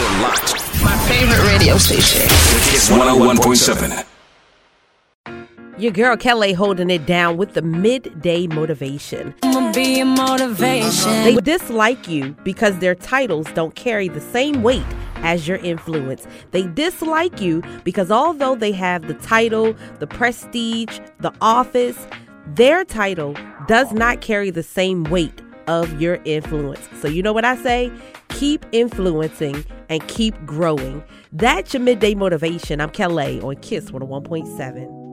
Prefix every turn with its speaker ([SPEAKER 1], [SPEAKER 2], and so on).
[SPEAKER 1] You're locked.
[SPEAKER 2] My favorite radio station.
[SPEAKER 1] Kiss 101.7.
[SPEAKER 3] Your girl Kelly holding it down with the midday motivation.
[SPEAKER 4] I'ma be a motivation.
[SPEAKER 3] They dislike you because their titles don't carry the same weight as your influence. They dislike you because although they have the title, the prestige, the office, their title does not carry the same weight of your influence. So you know what I say? Keep influencing and keep growing. That's your midday motivation. I'm Kelly on Kiss 101.7.